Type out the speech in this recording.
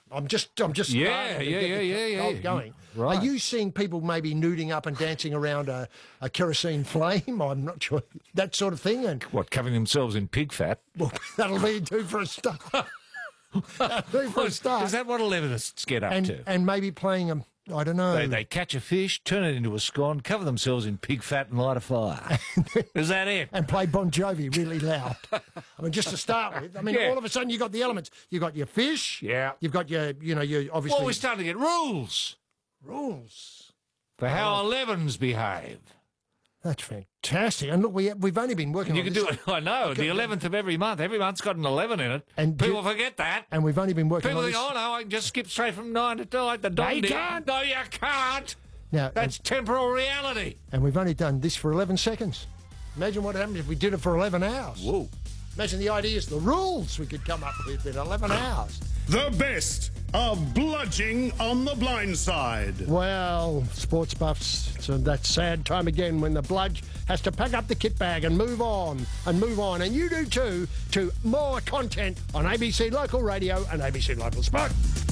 I'm just starting to get the gold going. Right. Are you seeing people maybe nuding up and dancing around a kerosene flame? I'm not sure. That sort of thing. And What, covering themselves in pig fat? well, that'll be do for a start. That'll do for a start. Is that what 11ists get up to? And maybe playing I don't know. They catch a fish, turn it into a scone, cover themselves in pig fat and light a fire. Is that it? And play Bon Jovi really loud. I mean, just to start with. I mean, all of a sudden you got the elements. You got your fish. Yeah. You've got your obviously. Well, we're starting to get rules for how 11s behave. That's fantastic. And look, we've only been working You on can this. do it, I know, the 11th of every month. Every month's got an 11 in it. And people forget that. And we've only been working People on think, this. oh, no, I can just skip straight from 9 to 9. The No, you dog can't. No, you can't. Now, That's temporal reality. and we've only done this for 11 seconds. Imagine what happens if we did it for 11 hours. Whoa. Imagine the ideas, the rules we could come up with in 11 hours. The best of bludging on the blind side. Well, sports buffs, it's that sad time again when the bludge has to pack up the kit bag and move on. And you do too, to more content on ABC Local Radio and ABC Local Sport.